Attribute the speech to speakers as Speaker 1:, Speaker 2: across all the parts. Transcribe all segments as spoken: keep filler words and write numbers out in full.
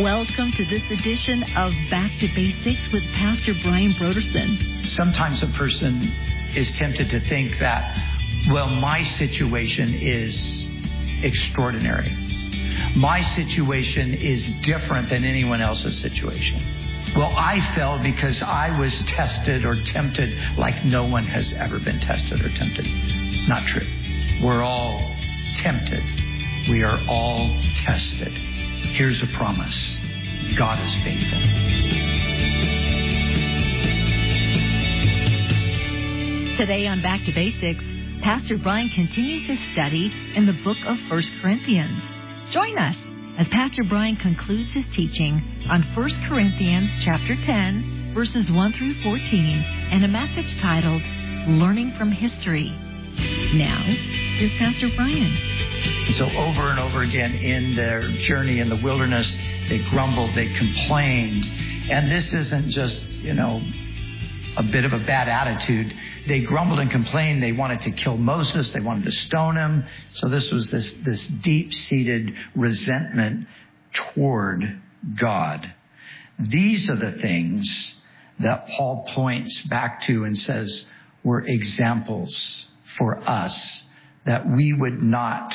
Speaker 1: Welcome to this edition of Back to Basics with Pastor Brian Brodersen.
Speaker 2: Sometimes a person is tempted to think that, well, my situation is extraordinary. My situation is different than anyone else's situation. Well, I fell because I was tested or tempted like no one has ever been tested or tempted. Not true. We're all tempted. We are all tested. Here's a promise. God is faithful.
Speaker 1: Today on Back to Basics, Pastor Brian continues his study in the book of First Corinthians. Join us as Pastor Brian concludes his teaching on First Corinthians chapter ten, verses one through fourteen, and a message titled, Learning from History. Now, here's Pastor Brian.
Speaker 2: So over and over again in their journey in the wilderness, they grumbled, they complained. And this isn't just, you know, a bit of a bad attitude. They grumbled and complained. They wanted to kill Moses. They wanted to stone him. So this was this, this deep-seated resentment toward God. These are the things that Paul points back to and says were examples for us that we would not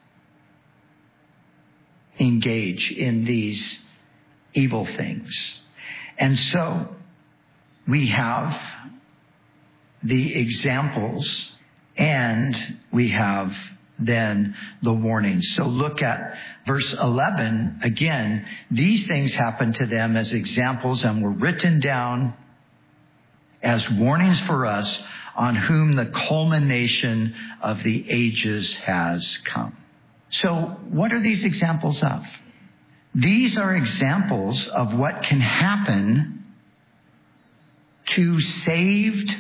Speaker 2: engage in these evil things. And so we have the examples and we have then the warnings. So look at verse eleven. Again, these things happened to them as examples and were written down as warnings for us, on whom the culmination of the ages has come. So what are these examples of? These are examples of what can happen to saved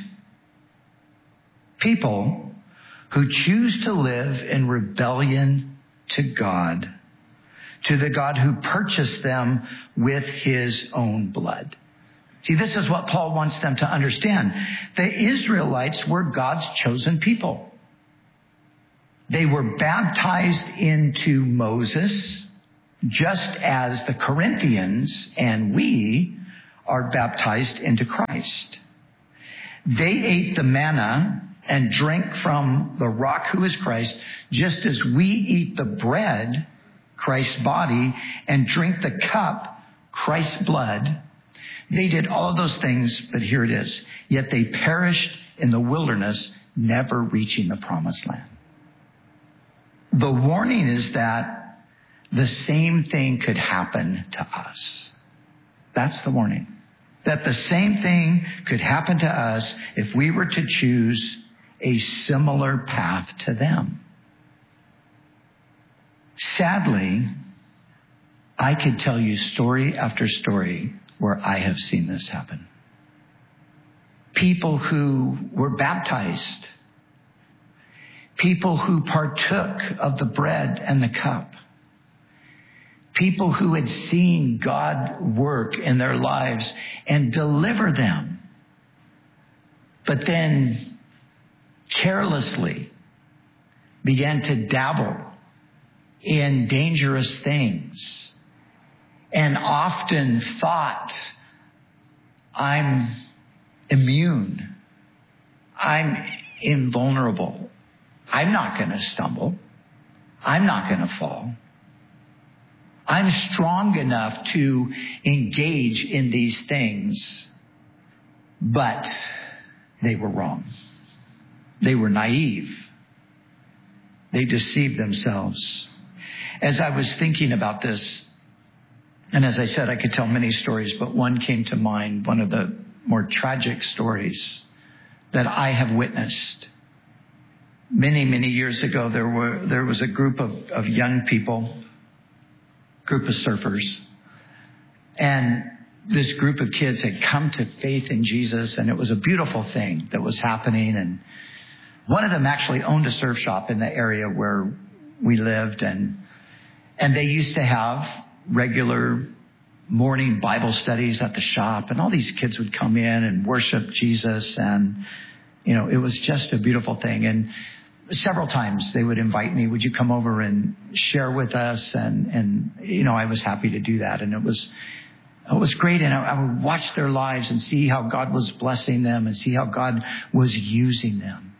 Speaker 2: people who choose to live in rebellion to God, to the God who purchased them with his own blood. See, this is what Paul wants them to understand. The Israelites were God's chosen people. They were baptized into Moses, just as the Corinthians and we are baptized into Christ. They ate the manna and drank from the rock who is Christ, just as we eat the bread, Christ's body, and drink the cup, Christ's blood. They did all of those things, but here it is. Yet they perished in the wilderness, never reaching the promised land. The warning is that the same thing could happen to us. That's the warning. That the same thing could happen to us if we were to choose a similar path to them. Sadly, I could tell you story after story where I have seen this happen. People who were baptized. People who partook of the bread and the cup. People who had seen God work in their lives and deliver them. But then carelessly began to dabble in dangerous things. And often thought, I'm immune. I'm invulnerable. I'm not going to stumble. I'm not going to fall. I'm strong enough to engage in these things. But they were wrong. They were naive. They deceived themselves. As I was thinking about this, and as I said, I could tell many stories, but one came to mind, one of the more tragic stories that I have witnessed. Many, many years ago, there were there was a group of, of young people, group of surfers, and this group of kids had come to faith in Jesus, and it was a beautiful thing that was happening. And one of them actually owned a surf shop in the area where we lived, and and they used to have regular morning Bible studies at the shop, and all these kids would come in and worship Jesus, and you know, it was just a beautiful thing. And several times they would invite me, would you come over and share with us? And, and, you know, I was happy to do that. And it was, it was great. And I, I would watch their lives and see how God was blessing them and see how God was using them.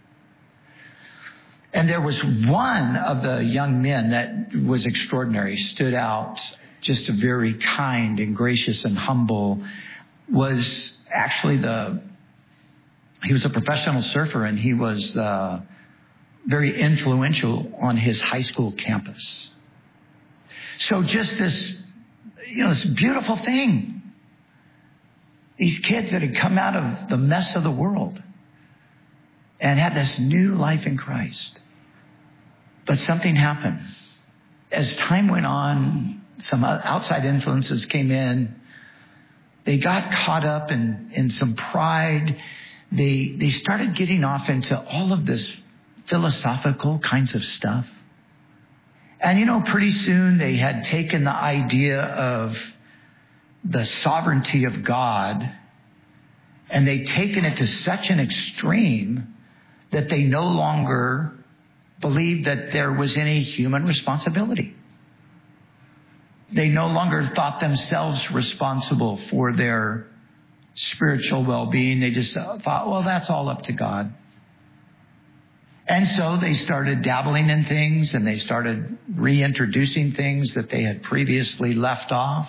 Speaker 2: And there was one of the young men that was extraordinary, stood out, just a very kind and gracious and humble, was actually the, he was a professional surfer, and he was uh, very influential on his high school campus. So just this, you know, this beautiful thing. These kids that had come out of the mess of the world and had this new life in Christ. But something happened. As time went on, some outside influences came in. They got caught up in, in some pride. They, they started getting off into all of this philosophical kinds of stuff. And, you know, pretty soon they had taken the idea of the sovereignty of God, and they'd taken it to such an extreme that they no longer believed that there was any human responsibility. They no longer thought themselves responsible for their spiritual well-being. They just thought, well, that's all up to God. And so they started dabbling in things, and they started reintroducing things that they had previously left off,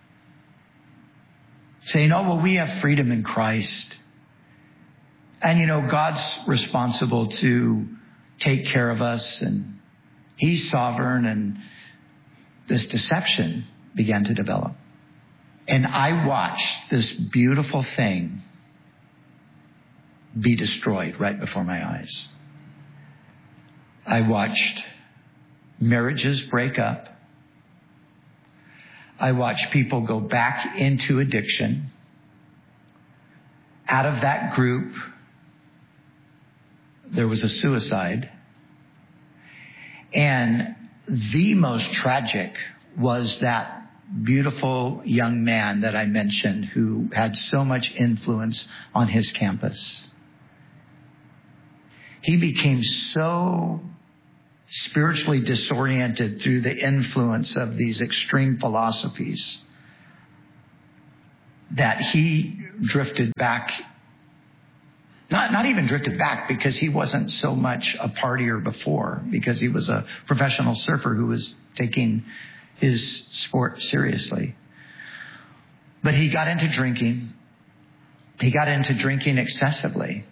Speaker 2: saying, oh, well, we have freedom in Christ. And, you know, God's responsible to take care of us, and He's sovereign, and this deception began to develop. And I watched this beautiful thing be destroyed right before my eyes. I watched marriages break up. I watched people go back into addiction. Out of that group, there was a suicide. And the most tragic was that beautiful young man that I mentioned who had so much influence on his campus. He became so spiritually disoriented through the influence of these extreme philosophies that he drifted back. Not, not even drifted back, because he wasn't so much a partier before, because he was a professional surfer who was taking his sport seriously. But he got into drinking. He got into drinking excessively.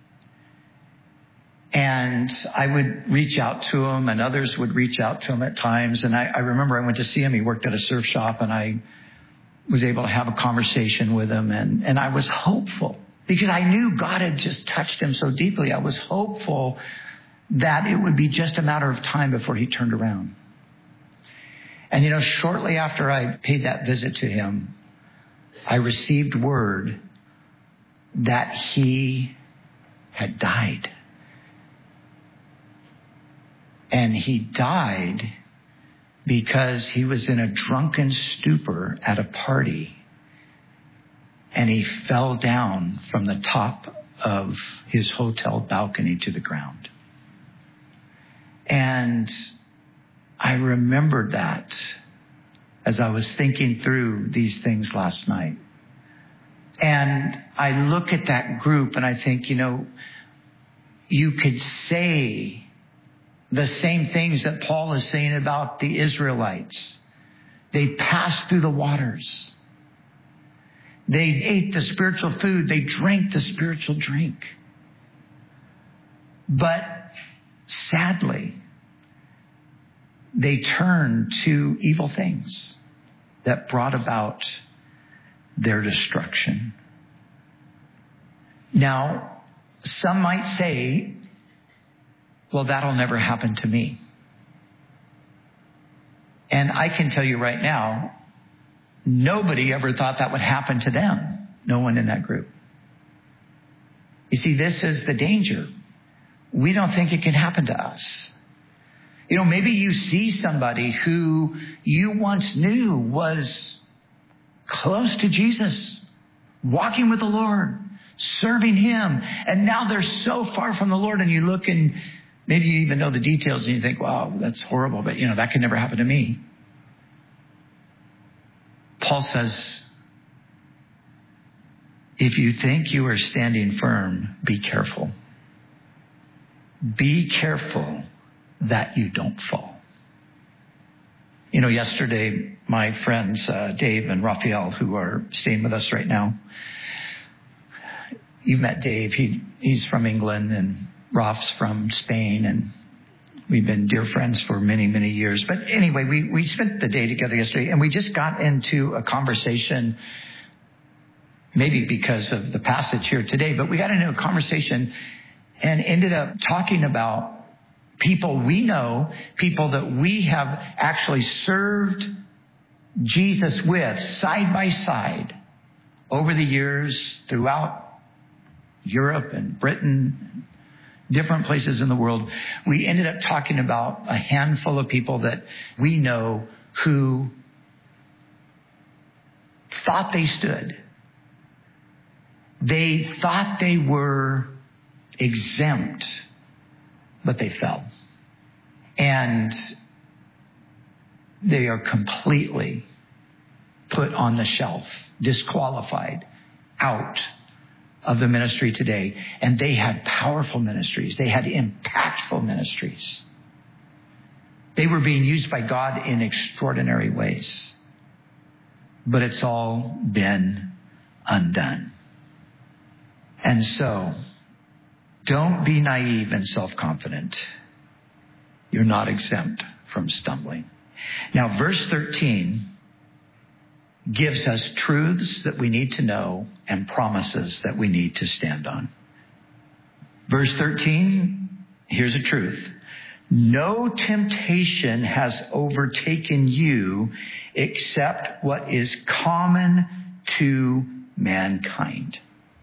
Speaker 2: And I would reach out to him, and others would reach out to him at times. And I, I remember I went to see him. He worked at a surf shop, and I was able to have a conversation with him. And, and I was hopeful, because I knew God had just touched him so deeply. I was hopeful that it would be just a matter of time before he turned around. And, you know, shortly after I paid that visit to him, I received word that he had died. And he died because he was in a drunken stupor at a party, and he fell down from the top of his hotel balcony to the ground. And I remembered that as I was thinking through these things last night. And I look at that group and I think, you know, you could say the same things that Paul is saying about the Israelites. They passed through the waters. They ate the spiritual food. They drank the spiritual drink. But sadly, they turned to evil things that brought about their destruction. Now, some might say, well, that'll never happen to me. And I can tell you right now, nobody ever thought that would happen to them. No one in that group. You see, this is the danger. We don't think it can happen to us. You know, maybe you see somebody who you once knew was close to Jesus, walking with the Lord, serving Him, and now they're so far from the Lord, and you look and Maybe you even know the details and you think, wow, that's horrible, but you know, that could never happen to me. Paul says, if you think you are standing firm, be careful. Be careful that you don't fall. You know, yesterday, my friends, uh, Dave and Raphael, who are staying with us right now, you've met Dave. He, he's from England, and Raf's from Spain, and we've been dear friends for many, many years. But anyway, we, we spent the day together yesterday, and we just got into a conversation, maybe because of the passage here today, but we got into a conversation and ended up talking about people we know, people that we have actually served Jesus with side by side over the years throughout Europe and Britain, different places in the world. We ended up talking about a handful of people that we know who thought they stood. They thought they were exempt, but they fell. And they are completely put on the shelf, disqualified, out of the ministry today. And they had powerful ministries. They had impactful ministries. They were being used by God in extraordinary ways. But it's all been undone. And so, don't be naive and self-confident. You're not exempt from stumbling. Now, verse thirteen gives us truths that we need to know and promises that we need to stand on. Verse thirteen, here's a truth. No temptation has overtaken you except what is common to mankind.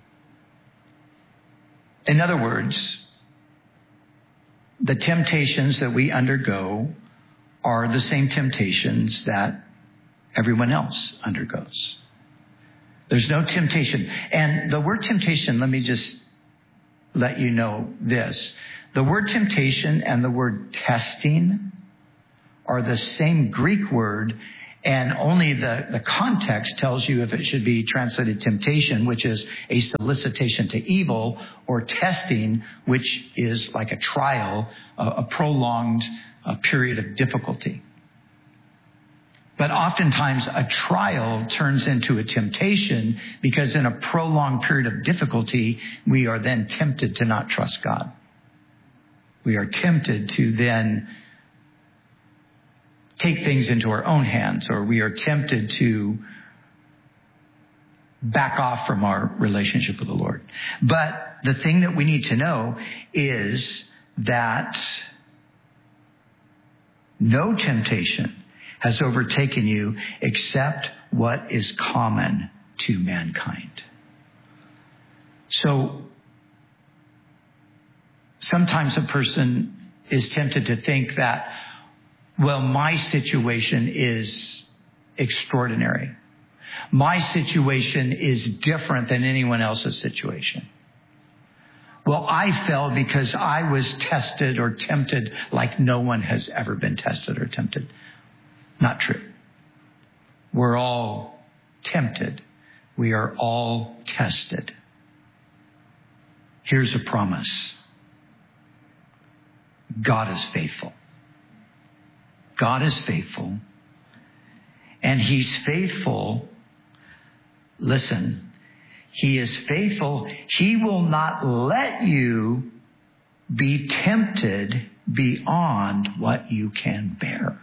Speaker 2: In other words, the temptations that we undergo are the same temptations that everyone else undergoes. There's no temptation. And the word temptation, let me just let you know this. The word temptation and the word testing are the same Greek word, and only the, the context tells you if it should be translated temptation, which is a solicitation to evil, or testing, which is like a trial, a, a prolonged a period of difficulty. But oftentimes a trial turns into a temptation because in a prolonged period of difficulty, we are then tempted to not trust God. We are tempted to then take things into our own hands, or we are tempted to back off from our relationship with the Lord. But the thing that we need to know is that no temptation has overtaken you except what is common to mankind. So sometimes a person is tempted to think that, well, my situation is extraordinary. My situation is different than anyone else's situation. Well, I fell because I was tested or tempted like no one has ever been tested or tempted. Not true. We're all tempted. We are all tested. Here's a promise. God is faithful. God is faithful. And He's faithful. Listen, He is faithful. He will not let you be tempted beyond what you can bear.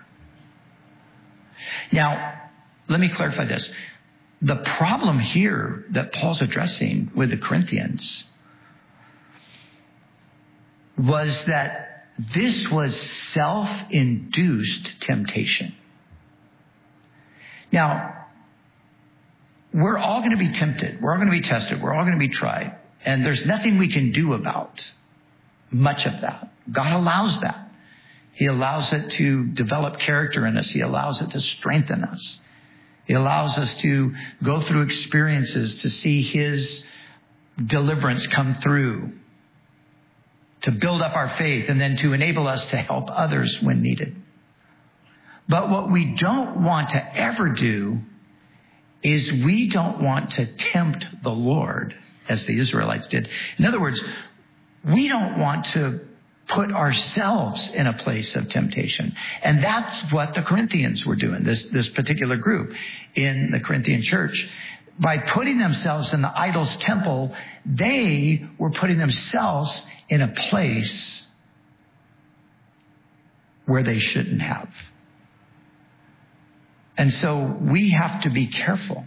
Speaker 2: Now, let me clarify this. The problem here that Paul's addressing with the Corinthians was that this was self-induced temptation. Now, we're all going to be tempted. We're all going to be tested. We're all going to be tried. And there's nothing we can do about much of that. God allows that. He allows it to develop character in us. He allows it to strengthen us. He allows us to go through experiences to see His deliverance come through. to build up our faith, and then to enable us to help others when needed. But what we don't want to ever do is we don't want to tempt the Lord as the Israelites did. In other words, we don't want to put ourselves in a place of temptation. And that's what the Corinthians were doing, this, this particular group in the Corinthian church. By putting themselves in the idol's temple, they were putting themselves in a place where they shouldn't have. And so we have to be careful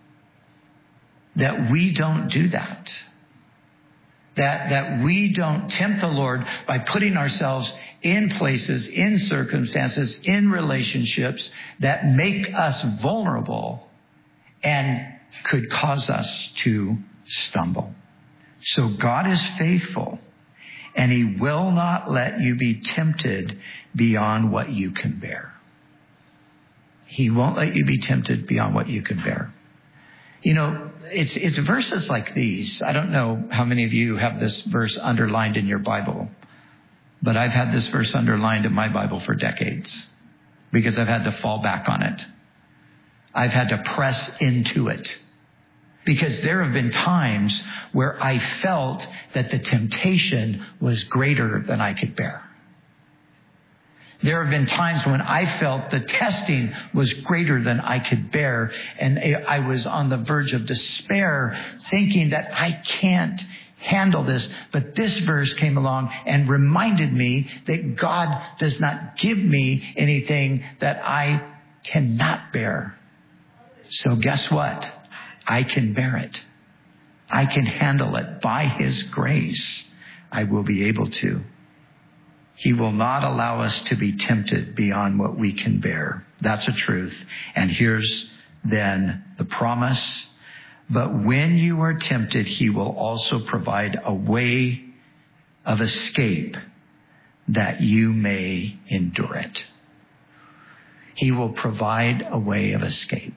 Speaker 2: that we don't do that. That, that we don't tempt the Lord by putting ourselves in places, in circumstances, in relationships that make us vulnerable and could cause us to stumble. So God is faithful, and he will not let you be tempted beyond what you can bear. He won't let you be tempted beyond what you can bear. You know, it's it's verses like these. I don't know how many of you have this verse underlined in your Bible, but I've had this verse underlined in my Bible for decades because I've had to fall back on it. I've had to press into it because there have been times where I felt that the temptation was greater than I could bear. There have been times when I felt the testing was greater than I could bear, and I was on the verge of despair, thinking that I can't handle this. But this verse came along and reminded me that God does not give me anything that I cannot bear. So guess what? I can bear it. I can handle it. By his grace, I will be able to. He will not allow us to be tempted beyond what we can bear. That's a truth. And here's then the promise. But when you are tempted, he will also provide a way of escape that you may endure it. He will provide a way of escape.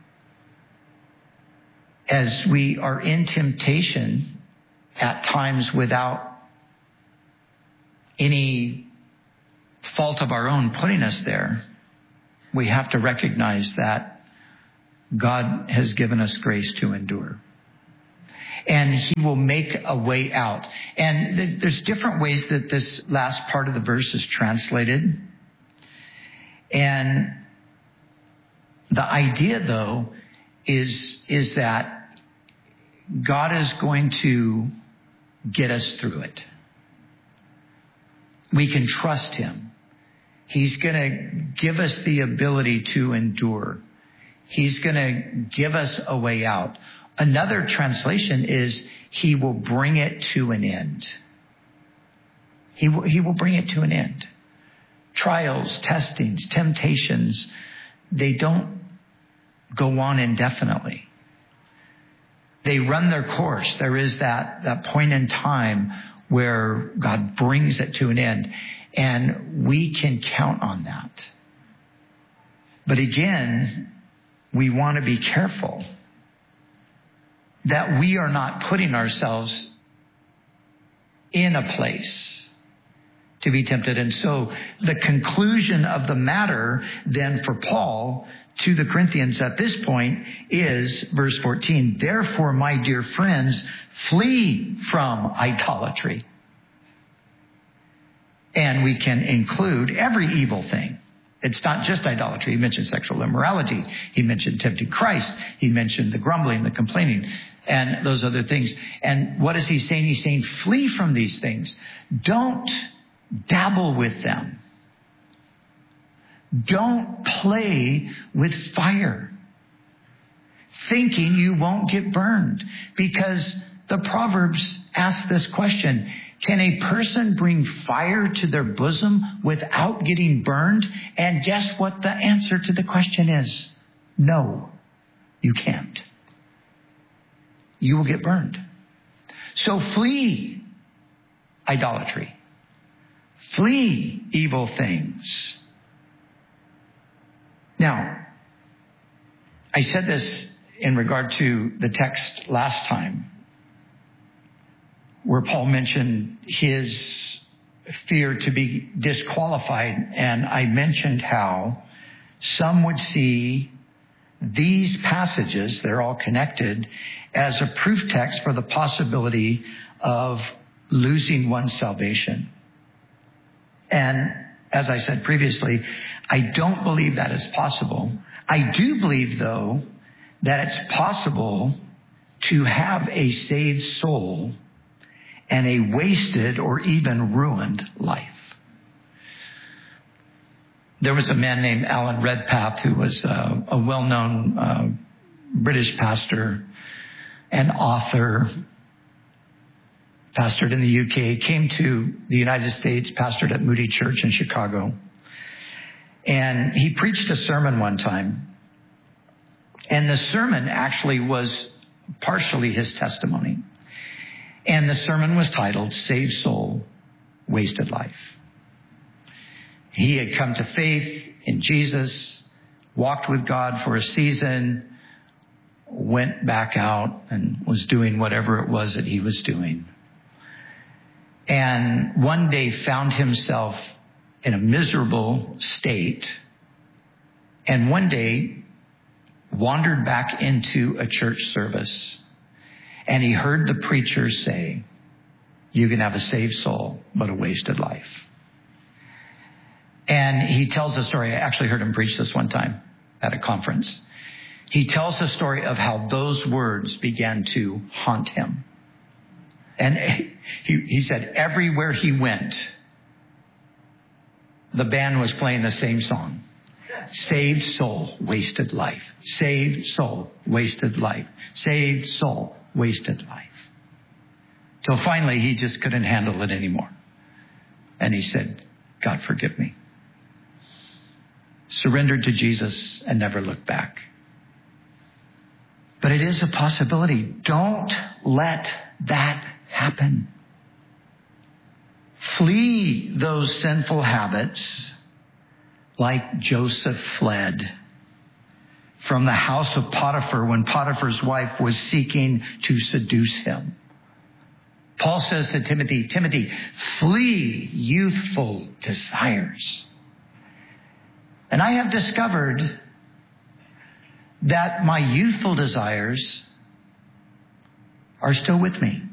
Speaker 2: As we are in temptation, at times without any fault of our own putting us there, we have to recognize that God has given us grace to endure. And he will make a way out. And there's different ways that this last part of the verse is translated. And the idea, though, is, is that God is going to get us through it. We can trust him. He's going to give us the ability to endure. He's going to give us a way out. Another translation is he will bring it to an end. He will, he will bring it to an end. Trials, testings, temptations, they don't go on indefinitely. They run their course. There is that, that point in time where God brings it to an end. And we can count on that. But again, we want to be careful that we are not putting ourselves in a place to be tempted. And so the conclusion of the matter then for Paul to the Corinthians at this point is verse fourteen. Therefore, my dear friends, flee from idolatry. And we can include every evil thing. It's not just idolatry. He mentioned sexual immorality. He mentioned tempting Christ. He mentioned the grumbling, the complaining, and those other things. And what is he saying? He's saying flee from these things. Don't dabble with them. Don't play with fire, thinking you won't get burned. Because the Proverbs ask this question: can a person bring fire to their bosom without getting burned? And guess what the answer to the question is? No, you can't. You will get burned. So flee idolatry. Flee evil things. Now, I said this in regard to the text last time. where Paul mentioned his fear to be disqualified. And I mentioned how some would see these passages, they're all connected, as a proof text for the possibility of losing one's salvation. And as I said previously, I don't believe that is possible. I do believe, though, that it's possible to have a saved soul and a wasted or even ruined life. There was a man named Alan Redpath who was uh, a well-known uh, British pastor and author, pastored in the U K, came to the United States, pastored at Moody Church in Chicago. And he preached a sermon one time. And the sermon actually was partially his testimony. And the sermon was titled, Saved Soul, Wasted Life. He had come to faith in Jesus, walked with God for a season, went back out and was doing whatever it was that he was doing. And one day found himself in a miserable state. And one day wandered back into a church service. And he heard the preacher say, you can have a saved soul, but a wasted life. And he tells a story. I actually heard him preach this one time at a conference. He tells the story of how those words began to haunt him. And he, he said everywhere he went, the band was playing the same song. Saved soul, wasted life. Saved soul, wasted life. Saved soul, wasted life. Till finally he just couldn't handle it anymore. And he said, God, forgive me. Surrendered to Jesus and never looked back. But it is a possibility. Don't let that happen. Flee those sinful habits like Joseph fled from the house of Potiphar when Potiphar's wife was seeking to seduce him. Paul says to Timothy, Timothy, flee youthful desires. And I have discovered that my youthful desires are still with me.